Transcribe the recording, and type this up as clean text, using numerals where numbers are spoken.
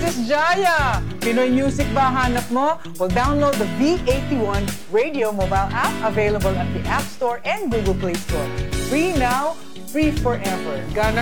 Princess Jaya! Pinoy music ba hanap mo? Well, download the V81 Radio mobile app available at the App Store and Google Play Store. Free now, free forever. Gana